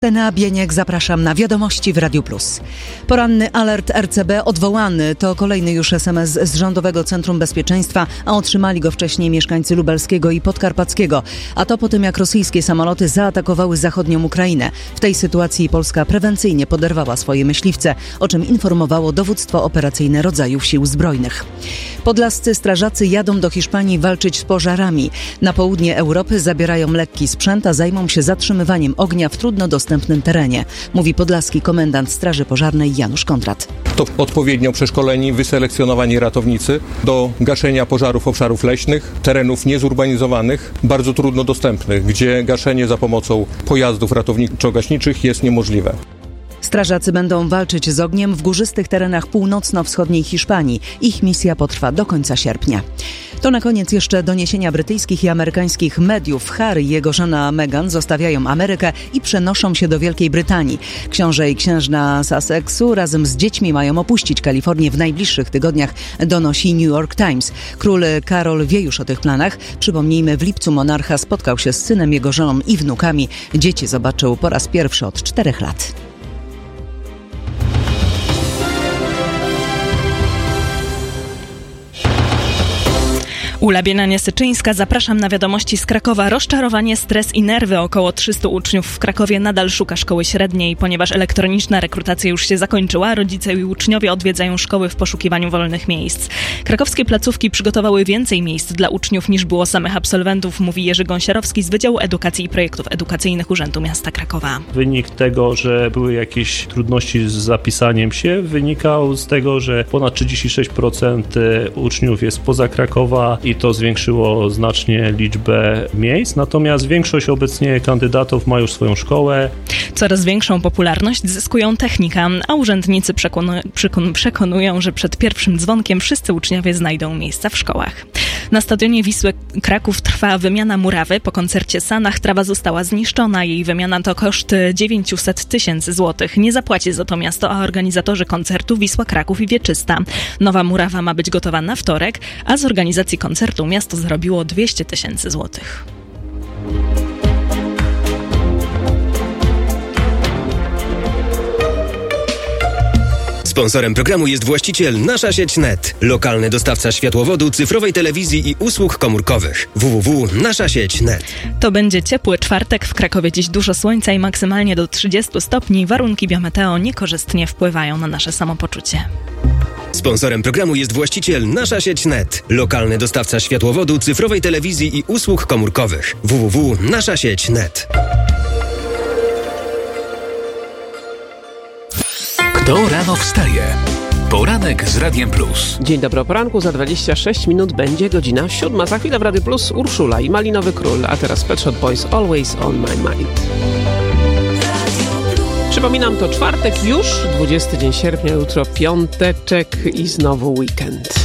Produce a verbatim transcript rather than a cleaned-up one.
Lena Bieniek, zapraszam na Wiadomości w Radiu Plus. Poranny alert R C B odwołany. To kolejny już es em es z Rządowego Centrum Bezpieczeństwa, a otrzymali go wcześniej mieszkańcy Lubelskiego i Podkarpackiego. A to po tym, jak rosyjskie samoloty zaatakowały zachodnią Ukrainę. W tej sytuacji Polska prewencyjnie poderwała swoje myśliwce, o czym informowało Dowództwo Operacyjne Rodzajów Sił Zbrojnych. Podlascy strażacy jadą do Hiszpanii walczyć z pożarami. Na południe Europy zabierają lekki sprzęt, a zajmą się zatrzymywaniem ognia w trudno dostępnym terenie, mówi podlaski komendant Straży Pożarnej Janusz Kondrat. To odpowiednio przeszkoleni, wyselekcjonowani ratownicy do gaszenia pożarów obszarów leśnych, terenów niezurbanizowanych, bardzo trudno dostępnych, gdzie gaszenie za pomocą pojazdów ratowniczo-gaśniczych jest niemożliwe. Strażacy będą walczyć z ogniem w górzystych terenach północno-wschodniej Hiszpanii. Ich misja potrwa do końca sierpnia. To na koniec jeszcze doniesienia brytyjskich i amerykańskich mediów. Harry i jego żona Meghan zostawiają Amerykę i przenoszą się do Wielkiej Brytanii. Książę i księżna Sussexu razem z dziećmi mają opuścić Kalifornię w najbliższych tygodniach, donosi New York Times. Król Karol wie już o tych planach. Przypomnijmy, w lipcu monarcha spotkał się z synem, jego żoną i wnukami. Dzieci zobaczył po raz pierwszy od czterech lat. Ula Bienanie-Syczyńska, zapraszam na Wiadomości z Krakowa. Rozczarowanie, stres i nerwy. Około trzystu uczniów w Krakowie nadal szuka szkoły średniej. Ponieważ elektroniczna rekrutacja już się zakończyła, rodzice i uczniowie odwiedzają szkoły w poszukiwaniu wolnych miejsc. Krakowskie placówki przygotowały więcej miejsc dla uczniów niż było samych absolwentów, mówi Jerzy Gąsiarowski z Wydziału Edukacji i Projektów Edukacyjnych Urzędu Miasta Krakowa. Wynik tego, że były jakieś trudności z zapisaniem się, wynikał z tego, że ponad trzydzieści sześć procent uczniów jest poza Krakowa i to zwiększyło znacznie liczbę miejsc, natomiast większość obecnie kandydatów ma już swoją szkołę. Coraz większą popularność zyskują technika, a urzędnicy przekonu- przekon- przekonują, że przed pierwszym dzwonkiem wszyscy uczniowie znajdą miejsca w szkołach. Na stadionie Wisły Kraków trwa wymiana murawy. Po koncercie Sanach trawa została zniszczona. Jej wymiana to koszt dziewięćset tysięcy złotych. Nie zapłaci za to miasto, a organizatorzy koncertu Wisła Kraków i Wieczysta. Nowa murawa ma być gotowa na wtorek, a z organizacji koncertu miasto zarobiło dwieście tysięcy złotych. Sponsorem programu jest właściciel Nasza Sieć kropka net, lokalny dostawca światłowodu, cyfrowej telewizji i usług komórkowych. w w w kropka nasza sieć kropka net. To będzie ciepły czwartek. W Krakowie dziś dużo słońca i maksymalnie do trzydziestu stopni. Warunki biometeo niekorzystnie wpływają na nasze samopoczucie. Sponsorem programu jest właściciel Nasza Sieć kropka net, lokalny dostawca światłowodu, cyfrowej telewizji i usług komórkowych. w w w kropka nasza sieć kropka net. Kto rano wstaje? Poranek z Radiem Plus. Dzień dobry o poranku, za dwadzieścia sześć minut będzie godzina siódma. Za chwilę w Radiu Plus Urszula i Malinowy Król, a teraz Pet Shop Boys Always on my mind. Przypominam, to czwartek już, dwudziesty dzień sierpnia, jutro piąteczek i znowu weekend.